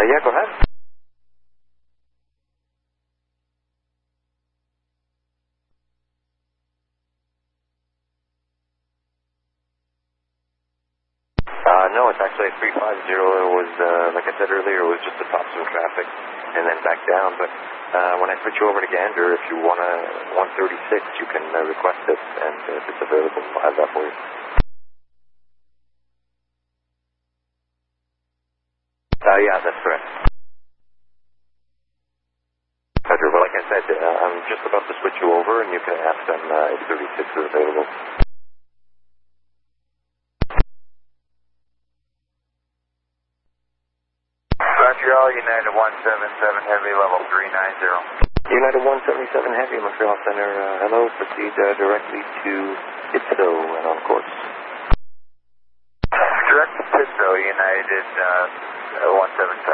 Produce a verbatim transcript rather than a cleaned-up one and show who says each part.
Speaker 1: yeah, go ahead. Uh, no, it's actually three five zero. It was, uh, like I said earlier, it was just to stop some traffic and then back down. But uh, when I switch you over to Gander, if you want a one thirty-six, you can uh, request it, and if it's available, I'll have that for you. Uh, yeah, that's correct. Roger. Well, like I said, uh, I'm just about to switch you over, and you can ask them uh, if thirty-six is available.
Speaker 2: Montreal, United one seven seven Heavy, level three nine zero.
Speaker 1: United one seventy-seven Heavy, Montreal Center. Uh, hello, proceed uh, directly to Itzo and on course.
Speaker 2: Direct to Pittsville, United uh, one seven